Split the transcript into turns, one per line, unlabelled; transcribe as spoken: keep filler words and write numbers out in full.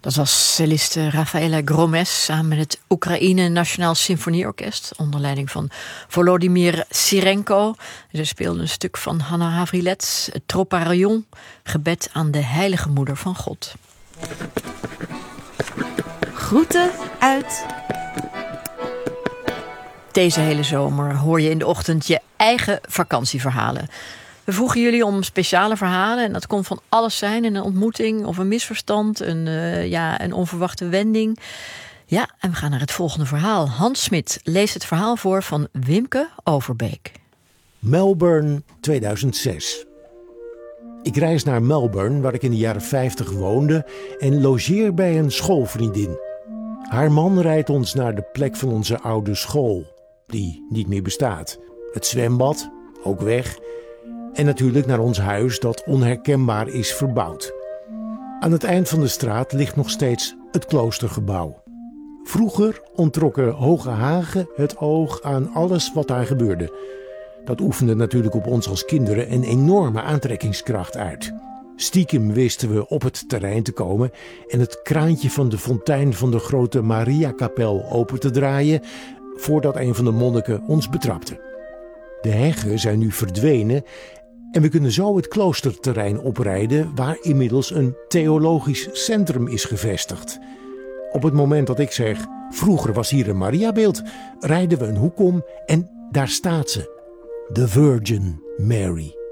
Dat was celliste Rafaela Gromes samen met het Oekraïne Nationaal Symfonieorkest onder leiding van Volodymyr Sirenko. Ze speelden een stuk van Hanna Havrilets, het Troparion, gebed aan de Heilige Moeder van God.
Groeten uit.
Deze hele zomer hoor je in de ochtend je eigen vakantieverhalen. We vroegen jullie om speciale verhalen en dat kon van alles zijn. Een ontmoeting of een misverstand, een, uh, ja, een onverwachte wending. Ja, en we gaan naar het volgende verhaal. Hans Smit leest het verhaal voor van Wimke Overbeek.
Melbourne tweeduizend zes. Ik reis naar Melbourne, waar ik in de jaren vijftig woonde en logeer bij een schoolvriendin. Haar man rijdt ons naar de plek van onze oude school, die niet meer bestaat. Het zwembad, ook weg. En natuurlijk naar ons huis dat onherkenbaar is verbouwd. Aan het eind van de straat ligt nog steeds het kloostergebouw. Vroeger onttrokken hoge hagen het oog aan alles wat daar gebeurde. Dat oefende natuurlijk op ons als kinderen een enorme aantrekkingskracht uit. Stiekem wisten we op het terrein te komen en het kraantje van de fontein van de grote Mariakapel open te draaien voordat een van de monniken ons betrapte. De heggen zijn nu verdwenen en we kunnen zo het kloosterterrein oprijden waar inmiddels een theologisch centrum is gevestigd. Op het moment dat ik zeg, vroeger was hier een Mariabeeld, rijden we een hoek om en daar staat ze. The Virgin Mary.